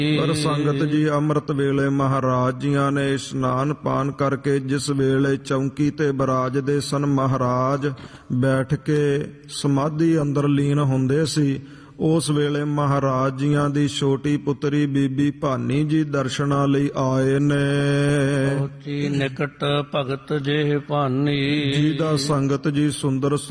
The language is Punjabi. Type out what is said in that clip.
ਪਰ ਸੰਗਤ ਜੀ ਅੰਮ੍ਰਿਤ ਵੇਲੇ ਮਹਾਰਾਜ ਜੀਆਂ ਨੇ ਇਸ਼ਨਾਨ ਪਾਨ ਕਰਕੇ ਜਿਸ ਵੇਲੇ ਚੌਂਕੀ ਤੇ ਬਿਰਾਜਦੇ ਸਨ, ਮਹਾਰਾਜ ਬੈਠ ਕੇ ਸਮਾਧੀ ਅੰਦਰ ਲੀਨ ਹੁੰਦੇ ਸੀ। ਉਸ ਵੇਲੇ ਮਹਾਰਾਜ ਜੀਆਂ ਦੀ ਛੋਟੀ ਪੁੱਤਰੀ ਬੀਬੀ ਭਾਨੀ ਜੀ ਦਰਸ਼ਨਾਂ ਲਈ ਆਏ ਨੇ। ਨਿਕਟ ਭਗਤ ਜੇ ਭਾਨੀ ਜੀ ਦਾ ਸੰਗਤ ਜੀ ਸੁੰਦਰ